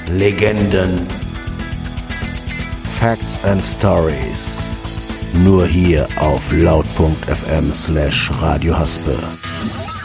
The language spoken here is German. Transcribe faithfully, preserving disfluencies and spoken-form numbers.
Legenden, Facts and Stories. Nur hier auf laut punkt f m slash Radio Haspe.